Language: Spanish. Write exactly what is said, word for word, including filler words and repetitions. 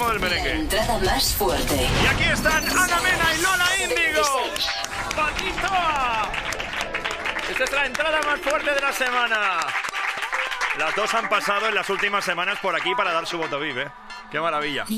mundo del merengue. La entrada más fuerte. Y aquí están Ana Mena y Lola Índigo. ¡Patito! Esta es la entrada más fuerte de la semana. Las dos han pasado en las últimas semanas por aquí para dar su voto V I V, ¿eh? ¡Qué maravilla!